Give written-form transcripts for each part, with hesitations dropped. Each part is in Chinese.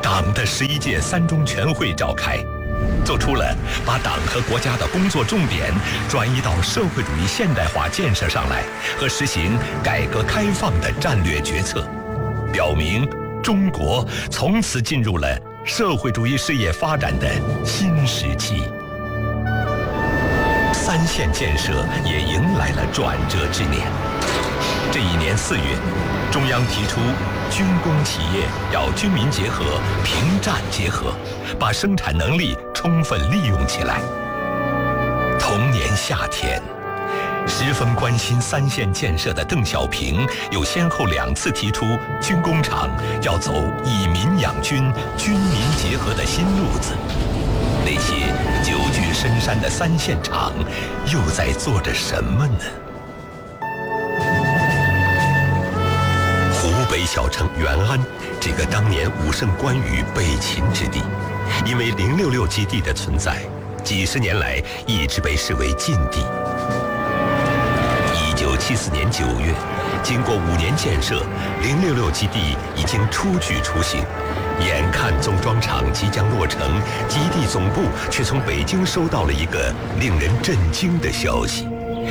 党的11届三中全会召开，做出了把党和国家的工作重点转移到社会主义现代化建设上来和实行改革开放的战略决策，表明中国从此进入了社会主义事业发展的新时期。三线建设也迎来了转折之年。这一年4月，中央提出军工企业要军民结合、平战结合，把生产能力充分利用起来。同年夏天，十分关心三线建设的邓小平又先后2次提出军工厂要走以民养军、军民结合的新路子。那些久居深山的三线厂又在做着什么呢？湖北小城元安，这个当年武圣关羽被擒之地，因为066基地的存在，几十年来一直被视为禁地。1974年9月，经过5年建设，066基地已经初具雏形。眼看总装厂即将落成，基地总部却从北京收到了一个令人震惊的消息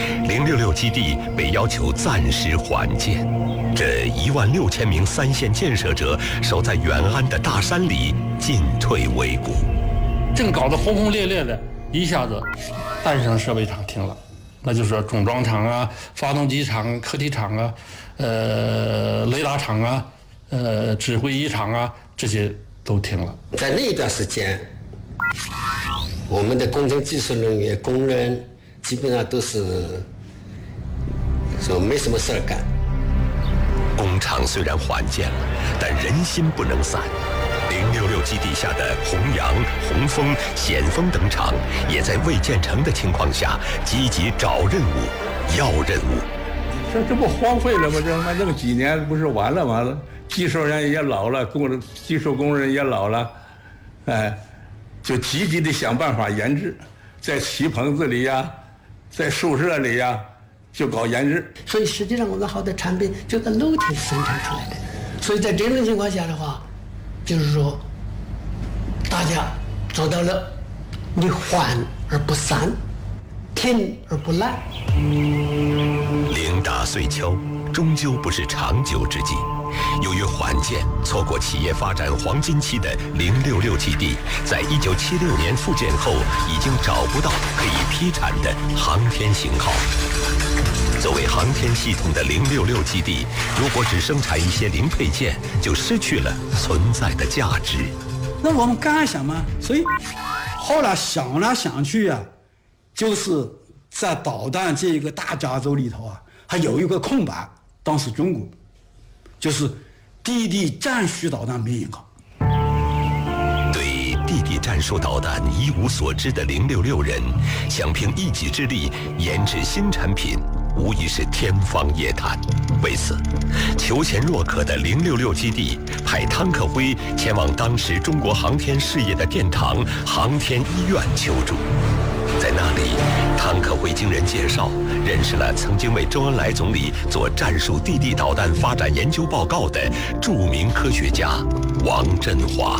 ：066基地被要求暂时缓建。这16000名三线建设者守在远安的大山里，进退维谷。 正搞得轰轰烈烈的，一下子单声设备厂停了，那就是说总装厂啊、发动机厂、客体厂啊、雷达厂啊、指挥仪厂啊，这些都停了。 在那一段时间，我们的工程技术人员、工人基本上都是说没什么事儿干。 工厂虽然缓建了，但人心不能散。066基地下的弘扬、红枫、险峰等厂，也在未建成的情况下，积极找任务、要任务。 这不荒废了吗？这他妈弄几年不是完了？技术人也老了，技术工人也老了，就积极的想办法研制，在漆棚子里呀，在宿舍里呀，就搞研制。 所以实际上我们好的产品就在露天生产出来的。所以在这种情况下的话，就是说，大家做到了你缓而不散，停而不滥。 零打碎敲，终究不是长久之计。由于缓建，错过企业发展黄金期的066基地，在1976年复建后，已经找不到可以批产的航天型号。作为航天系统的066基地，如果只生产一些零配件，就失去了存在的价值。 那我们干什么？所以后来想来想去啊，就是在导弹这一个大家族里头啊，还有一个空白。当时中国就是地地战术导弹没研考。 对地地战术导弹一无所知的066人，想凭一己之力研制新产品，无疑是天方夜谭。为此，求贤若渴的066基地派汤克辉前往当时中国航天事业的殿堂航天医院求助。在那里，汤克辉经人介绍，认识了曾经为周恩来总理做战术地地导弹发展研究报告的著名科学家王振华。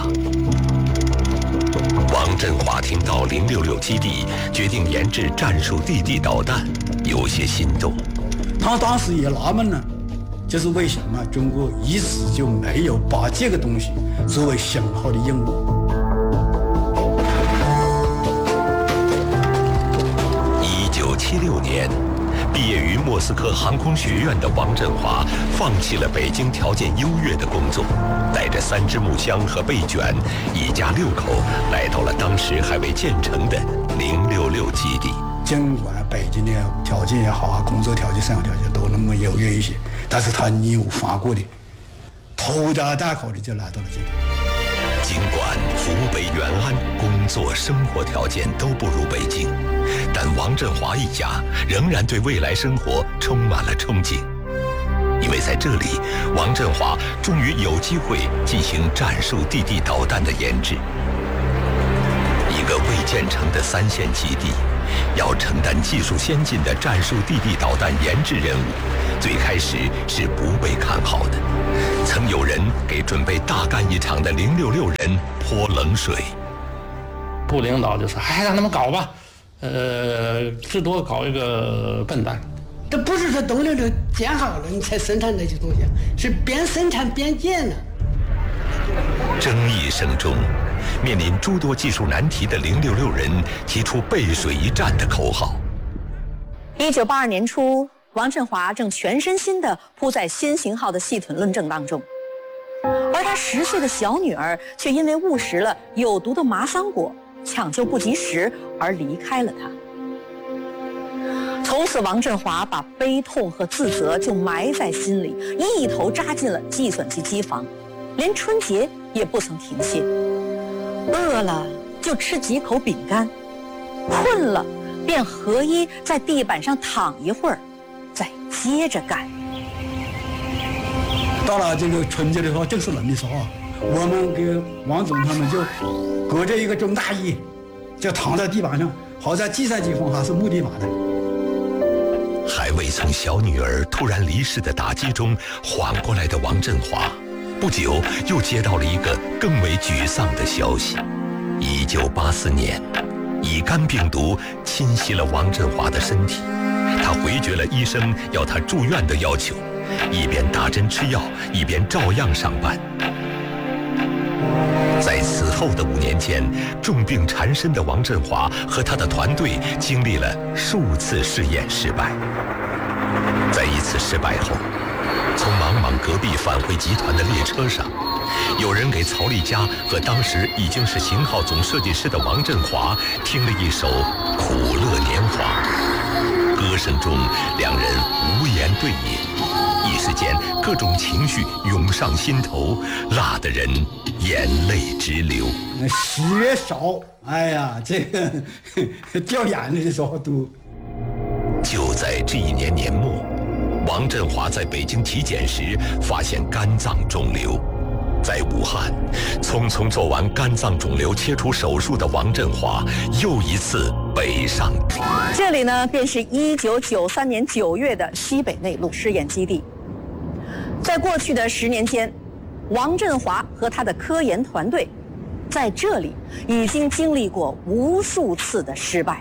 王振华听到066基地决定研制战术地地导弹，有些心动。 他当时也纳闷了，就是为什么中国一直就没有把这个东西作为想好的任务。 1976年，毕业于莫斯科航空学院的王振华放弃了北京条件优越的工作，带着3只木箱和被卷，一家6口来到了当时还未建成的066基地。 尽管北京的条件也好啊，工作条件、生活条件都那么优越一些，但是他义无反顾的拖家带口的就来到了这里。 尽管湖北元安工作生活条件都不如北京，但王振华一家仍然对未来生活充满了憧憬，因为在这里，王振华终于有机会进行战术地地导弹的研制。一个未建成的3线基地，要承担技术先进的战术地地导弹研制任务， 最开始是不被看好的，曾有人给准备大干一场的066人泼冷水。 部领导就说：“哎，让他们搞吧，最多搞一个笨蛋。” 这不是说动力就建好了你才生产那些东西，是边生产边建呢。 争议声中，面临诸多技术难题的066人提出背水一战的口号。 1982年初，王振华正全身心地扑在新型号的细臀论证当中，而他10岁的小女儿却因为误食了有毒的麻桑果，抢救不及时而离开了他。从此，王振华把悲痛和自责就埋在心里，一头扎进了计算机机房，连春节也不曾停歇。饿了就吃几口饼干，困了便合衣在地板上躺一会儿，再接着干。 到了这个春节的时候，正是冷的时候，我们跟王总他们就隔着一个中大衣，就躺在地板上。好在计算机缝还是木地板的。 还未从小女儿突然离世的打击中缓过来的王振华，不久又接到了一个更为沮丧的消息。1984年，乙肝病毒侵袭了王振华的身体，他回绝了医生要他住院的要求，一边打针吃药，一边照样上班。在此后的5年间，重病缠身的王振华和他的团队经历了数次试验失败。在一次失败后，从茫茫隔壁返回集团的列车上，有人给曹丽佳和当时已经是型号总设计师的王振华听了一首《苦乐年华》，歌声中两人无言对饮，一时间各种情绪涌上心头，辣得人眼泪直流。 喜悦少，哎呀，这个掉眼泪的时候都。 就在这一年年末，王振华在北京体检时发现肝脏肿瘤。在武汉，匆匆做完肝脏肿瘤切除手术的王振华又一次北上。 这里呢，便是1993年9月的西北内陆试验基地。在过去的10年间，王振华和他的科研团队在这里已经经历过无数次的失败。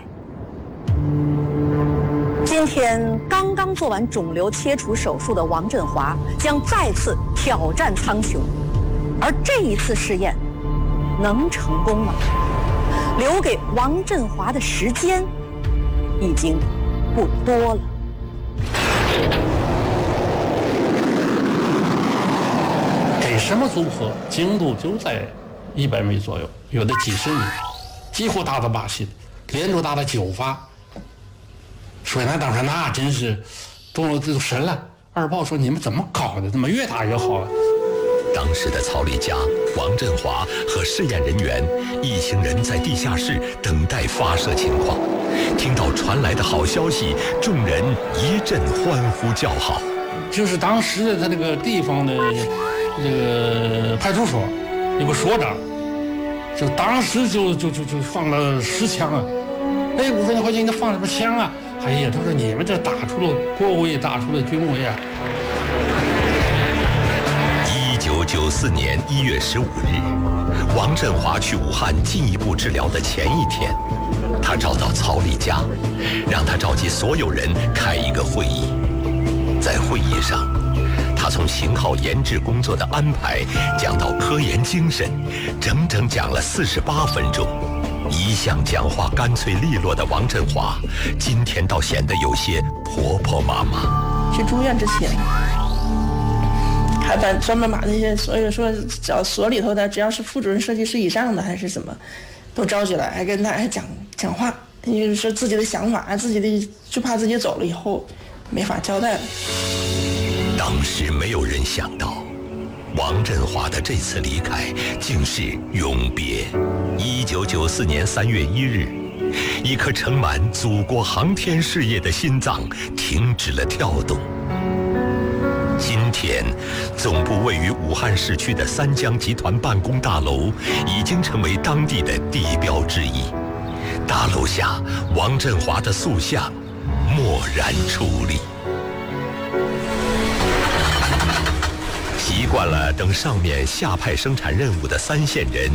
今天刚刚做完肿瘤切除手术的王振华将再次挑战苍穹，而这一次试验能成功吗？留给王振华的时间已经不多了。 给什么组合精度就在100米左右，有的几十米，几乎达到80，连轴达到9发。水南当时那真是都神了。二炮说：“你们怎么搞的？怎么越打越好啊？” 当时的曹丽佳、王振华和试验人员一行人在地下室等待发射情况。听到传来的好消息，众人一阵欢呼叫好。 就是当时的他那个地方的这个派出所有个所长，就当时就放了10枪啊！哎，5分钟回去你放什么枪啊？哎呀，他说你们这打出了国威，打出了军威啊 ！1994年1月15日，王振华去武汉进一步治疗的前一天，他找到曹丽佳，让他召集所有人开一个会议。在会议上，他从型号研制工作的安排讲到科研精神，整整讲了48分钟。一向讲话干脆利落的王振华，今天倒显得有些婆婆妈妈。 去住院之前，还专门把那些所有说所里头的，只要是副主任设计师以上的还是什么，都召集来，还跟他还讲话，就是说自己的想法，自己的就怕自己走了以后没法交代了。 当时没有人想到，王振华的这次离开竟是永别。1994年3月1日，一颗盛满祖国航天事业的心脏停止了跳动。今天，总部位于武汉市区的三江集团办公大楼已经成为当地的地标之一。大楼下，王振华的塑像蓦然矗立。 习惯了等上面下派生产任务的三线人